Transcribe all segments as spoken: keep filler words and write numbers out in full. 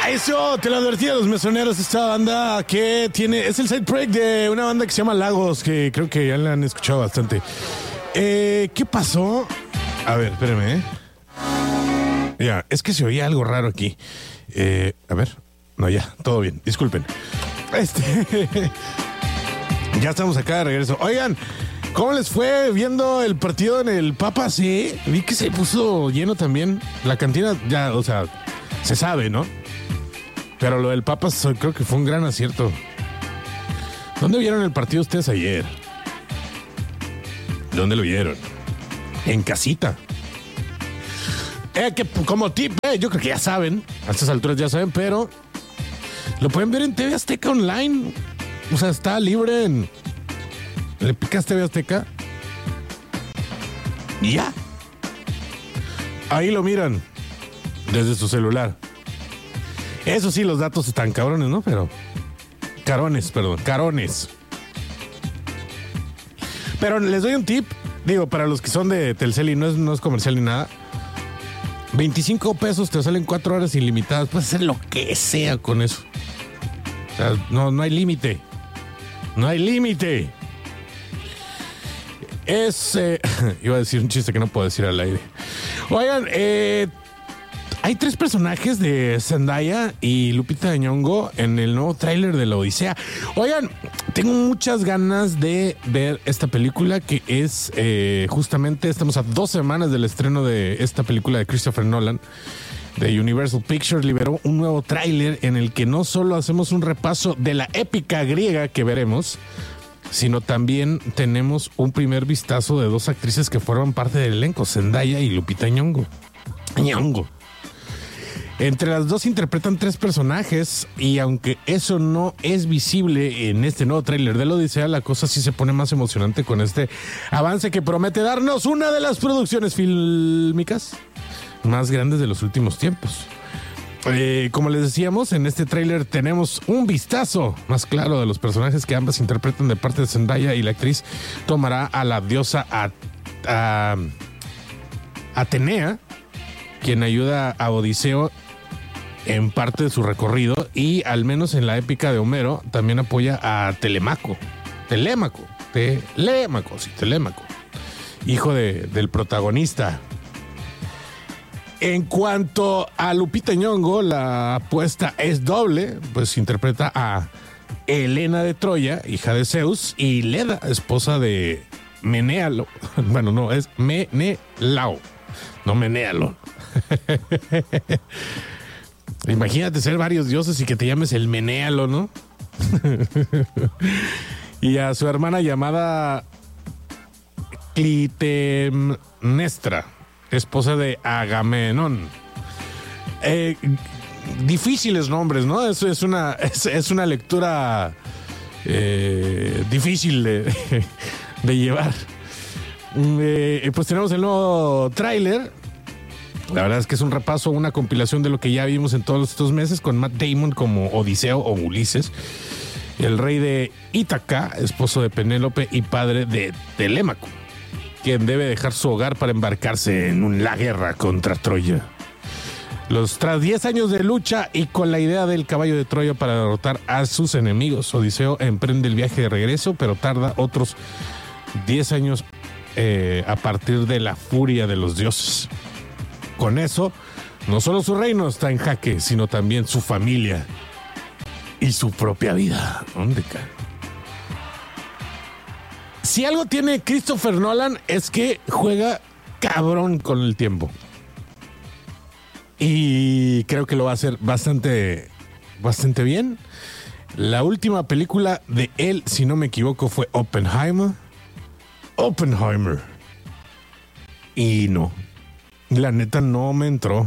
Ah, eso, te lo advertí a los mesoneros, esta banda que tiene, es el side project de una banda que se llama Lagos, que creo que ya la han escuchado bastante. Eh, ¿qué pasó? A ver, espérame, ¿eh? Ya, es que se oía algo raro aquí. Eh, a ver, no, ya, todo bien, disculpen. Este, ya estamos acá de regreso. Oigan, ¿cómo les fue viendo el partido en el Papa? Sí, vi que se puso lleno también. La cantina, ya, o sea, se sabe, ¿no? Pero lo del Papa creo que fue un gran acierto. ¿Dónde vieron el partido ustedes ayer? ¿Dónde lo vieron? En casita. Eh, que como tip, eh, yo creo que ya saben, a estas alturas ya saben, pero lo pueden ver en T V Azteca Online. O sea, está libre en... Le picas T V Azteca y ya. Ahí lo miran desde su celular. Eso sí, los datos están cabrones, ¿no? Pero... Carones, perdón, carones. Pero les doy un tip, digo, para los que son de Telcel y no es, no es comercial ni nada. veinticinco pesos te salen cuatro horas ilimitadas. Puedes hacer lo que sea con eso. O sea, no, no hay límite. No hay límite. Es... Eh, iba a decir un chiste que no puedo decir al aire. Oigan, eh... hay tres personajes de Zendaya y Lupita Nyong'o en el nuevo tráiler de La Odisea. Oigan, tengo muchas ganas de ver esta película que es eh, justamente, estamos a dos semanas del estreno de esta película de Christopher Nolan. De Universal Pictures liberó un nuevo tráiler en el que no solo hacemos un repaso de la épica griega que veremos, sino también tenemos un primer vistazo de dos actrices que forman parte del elenco, Zendaya y Lupita Nyong'o. Nyong'o. Entre las dos interpretan tres personajes y aunque eso no es visible en este nuevo tráiler de La Odisea, la cosa sí se pone más emocionante con este avance que promete darnos una de las producciones fílmicas más grandes de los últimos tiempos. Eh, como les decíamos, en este tráiler tenemos un vistazo más claro de los personajes que ambas interpretan de parte de Zendaya, y la actriz tomará a la diosa a, a, Atenea, quien ayuda a Odiseo en parte de su recorrido, y al menos en la épica de Homero también apoya a Telémaco. Telémaco, Telémaco, sí, Telémaco, hijo de, del protagonista. En cuanto a Lupita Nyong'o, la apuesta es doble, pues interpreta a Helena de Troya, hija de Zeus, y Leda, esposa de Menéalo. Bueno, no, es Menelao, no Menéalo. Imagínate ser varios dioses y que te llames el Menéalo, ¿no? Y a su hermana llamada Clitemnestra, esposa de Agamenón. Eh, difíciles nombres, ¿no? Eso es una, es, es una lectura eh, difícil de, de llevar. Eh, pues tenemos el nuevo tráiler. La verdad es que es un repaso, una compilación de lo que ya vimos en todos estos meses, con Matt Damon como Odiseo o Ulises, el rey de Ítaca, esposo de Penélope y padre de Telémaco, quien debe dejar su hogar para embarcarse en la guerra contra Troya. Los, tras diez años de lucha y con la idea del caballo de Troya para derrotar a sus enemigos, Odiseo emprende el viaje de regreso, pero tarda otros diez años eh, a partir de la furia de los dioses. Con eso, no solo su reino está en jaque, sino también su familia y su propia vida. ¿Dónde cae? Si algo tiene Christopher Nolan es que juega cabrón con el tiempo. Y creo que lo va a hacer bastante, bastante bien. La última película de él, si no me equivoco, fue Oppenheimer. Oppenheimer. Y no. La neta no me entró.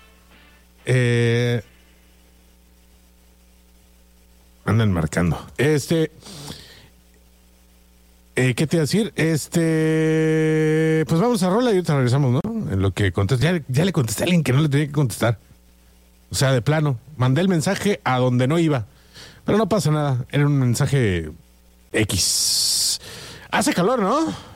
Eh, andan marcando. Este... Eh, ¿Qué te iba a decir? Este... Pues vamos a rola y ahorita regresamos, ¿no? En lo que contesté. Ya, ya le contesté a alguien que no le tenía que contestar. O sea, de plano. Mandé el mensaje a donde no iba. Pero no pasa nada. Era un mensaje X. Hace calor, ¿no?